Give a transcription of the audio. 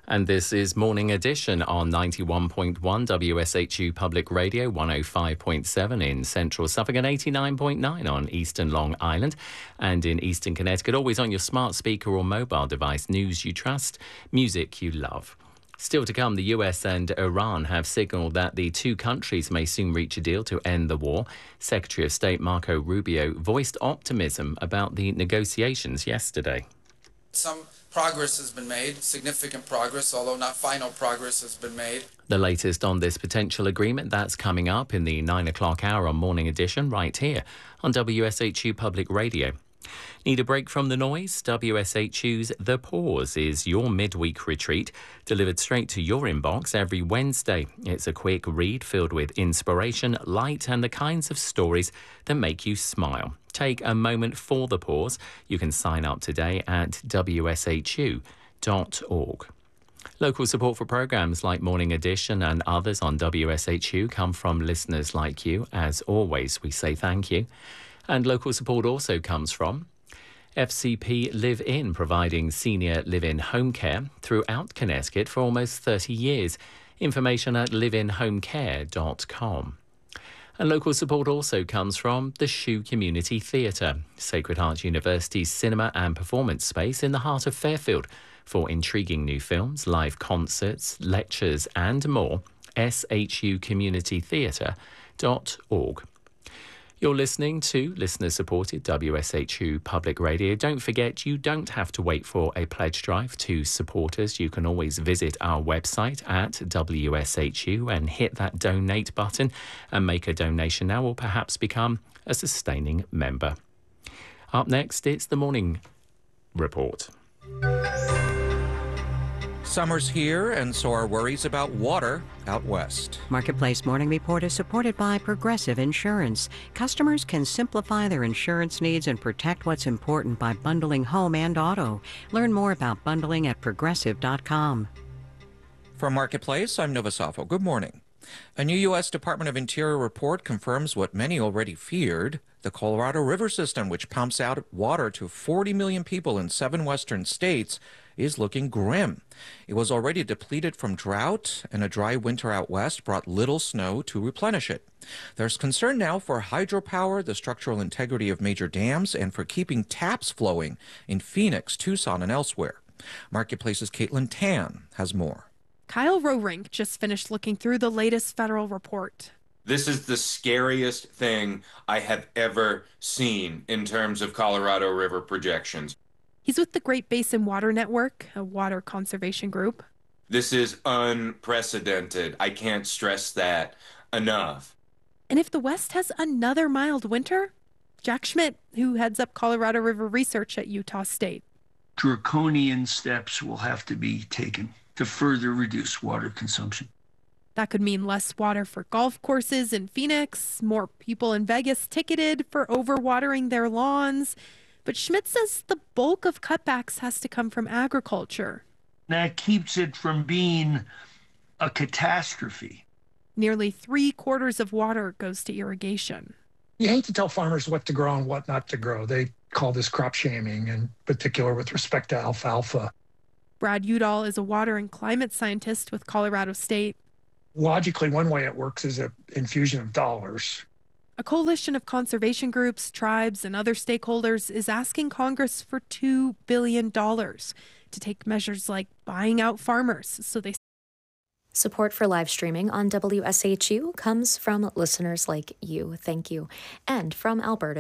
And this is Morning Edition on 91.1 WSHU Public Radio, 105.7 in Central Suffolk and 89.9 on Eastern Long Island and in Eastern Connecticut. Always on your smart speaker or mobile device. News you trust, music you love. Still to come, the US and Iran have signalled that the two countries may soon reach a deal to end the war. Secretary of State Marco Rubio voiced optimism about the negotiations yesterday. Some progress has been made, significant progress, although not final progress has been made. The latest on this potential agreement, that's coming up in the 9 o'clock hour on Morning Edition right here on WSHU Public Radio. Need a break from the noise? WSHU's The Pause is your midweek retreat, delivered straight to your inbox every Wednesday. It's a quick read filled with inspiration, light, and the kinds of stories that make you smile. Take a moment for The Pause. You can sign up today at wshu.org. Local support for programmes like Morning Edition and others on WSHU come from listeners like you. As always, we say thank you. And local support also comes from FCP Live In, providing senior live-in home care throughout Connecticut for almost 30 years. Information at liveinhomecare.com. And local support also comes from the Shoe Community Theatre, Sacred Heart University's cinema and performance space in the heart of Fairfield. For intriguing new films, live concerts, lectures and more, shucommunitytheatre.org. You're listening to listener-supported WSHU Public Radio. Don't forget, you don't have to wait for a pledge drive to support us. You can always visit our website at WSHU and hit that donate button and make a donation now or perhaps become a sustaining member. Up next, it's the Morning Report. Summer's here, and so are worries about water out west. Marketplace Morning Report is supported by Progressive Insurance. Customers can simplify their insurance needs and protect what's important by bundling home and auto. Learn more about bundling at progressive.com. From Marketplace, I'm Nova Safo. Good morning. A new U.S. Department of Interior report confirms what many already feared. The Colorado River system, which pumps out water to 40 million people in 7 western states, is looking grim. It was already depleted from drought, and a dry winter out west brought little snow to replenish it. There's concern now for hydropower, the structural integrity of major dams, and for keeping taps flowing in Phoenix, Tucson, and elsewhere. Marketplace's Caitlin Tan has more. Kyle Rorink just finished looking through the latest federal report. This is the scariest thing I have ever seen in terms of Colorado River projections. He's with the Great Basin Water Network, a water conservation group. This is unprecedented. I can't stress that enough. And if the West has another mild winter, Jack Schmidt, who heads up Colorado River research at Utah State. Draconian steps will have to be taken to further reduce water consumption. That could mean less water for golf courses in Phoenix, more people in Vegas ticketed for overwatering their lawns. But Schmidt says the bulk of cutbacks has to come from agriculture. That keeps it from being a catastrophe. Nearly 3/4 of water goes to irrigation. You hate to tell farmers what to grow and what not to grow. They call this crop shaming, in particular with respect to alfalfa. Brad Udall is a water and climate scientist with Colorado State. Logically, one way it works is an infusion of dollars. A coalition of conservation groups, tribes, and other stakeholders is asking Congress for $2 billion to take measures like buying out farmers so they... Support for live streaming on WSHU comes from listeners like you. Thank you. And from Alberta.